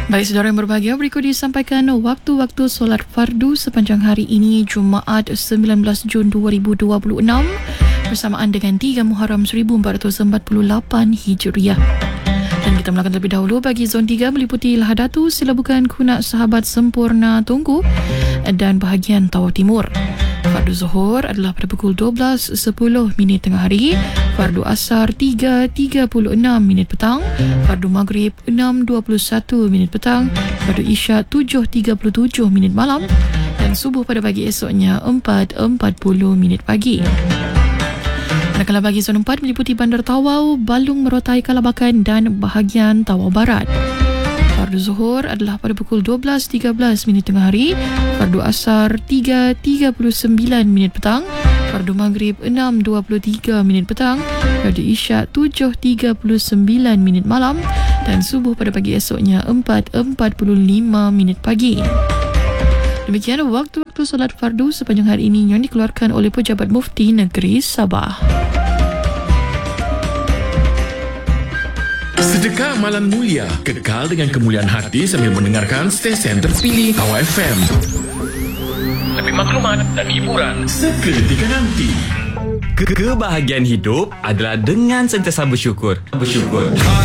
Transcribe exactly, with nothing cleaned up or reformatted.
Baik, saudara yang berbahagia, berikut disampaikan waktu-waktu solat fardu sepanjang hari ini, Jumaat sembilan belas Jun dua ribu dua puluh enam, bersamaan dengan tiga Muharram seribu empat ratus empat puluh lapan Hijriah. Dan kita mulakan terlebih dahulu bagi zon tiga meliputi Lahadatu, Silabukan, Kunak, Sahabat, Sempurna, Tungku dan bahagian Tawau Timur. Fardu Zuhur adalah pada pukul dua belas sepuluh minit tengah hari, Fardu Asar tiga tiga puluh enam minit petang, Fardu Maghrib enam dua puluh satu minit petang, Fardu Isya tujuh tiga puluh tujuh minit malam, dan Subuh pada pagi esoknya empat empat puluh minit pagi. Manakala bagi zon empat meliputi Bandar Tawau, Balung, Merotai, Kalabakan dan bahagian Tawau Barat. Fardu Zuhur adalah pada pukul dua belas tiga belas minit tengah hari, Fardu Asar tiga tiga puluh sembilan minit petang, Fardu Maghrib enam dua puluh tiga minit petang, Fardu Isya tujuh tiga puluh sembilan minit malam, dan Subuh pada pagi esoknya empat empat puluh lima minit pagi. Demikian waktu-waktu solat fardu sepanjang hari ini yang dikeluarkan oleh Pejabat Mufti Negeri Sabah. Sedekah malam mulia, kekal dengan kemuliaan hati sambil mendengarkan stesen terpilih Tawau F M. Lebih maklumat dan hiburan seketika nanti. Kebahagiaan hidup adalah dengan sentiasa bersyukur. Bersyukur.